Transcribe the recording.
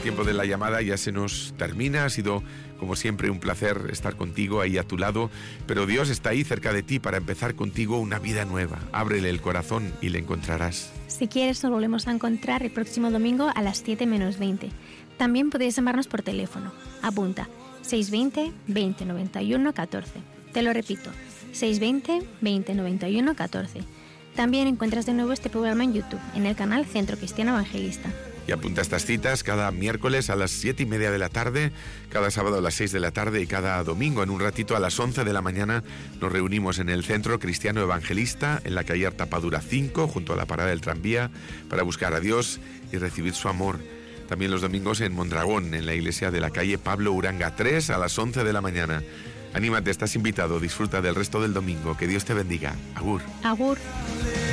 tiempo de la llamada ya se nos termina. Ha sido, como siempre, un placer estar contigo ahí a tu lado. Pero Dios está ahí cerca de ti para empezar contigo una vida nueva. Ábrele el corazón y le encontrarás. Si quieres, nos volvemos a encontrar el próximo domingo a las 7 menos 20. También podéis llamarnos por teléfono. Apunta, 620 20 91 14. Te lo repito, 620 20 91 14. También encuentras de nuevo este programa en YouTube, en el canal Centro Cristiano Evangelista. Y apunta estas citas cada miércoles a las 7:30 de la tarde, cada sábado a las 6 de la tarde y cada domingo en un ratito a las 11 de la mañana nos reunimos en el Centro Cristiano Evangelista, en la calle Artapadura 5, junto a la parada del tranvía, para buscar a Dios y recibir su amor. También los domingos en Mondragón, en la iglesia de la calle Pablo Uranga 3, a las 11 de la mañana. Anímate, estás invitado, disfruta del resto del domingo. Que Dios te bendiga. Agur. Agur.